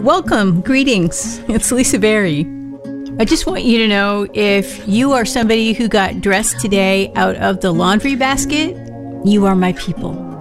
Welcome, greetings. It's Lisa Berry. I just want you to know, if you are somebody who got dressed today out of the laundry basket, you are my people.